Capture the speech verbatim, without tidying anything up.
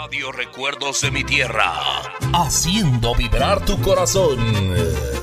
Radio Recuerdos de mi Tierra, haciendo vibrar tu corazón.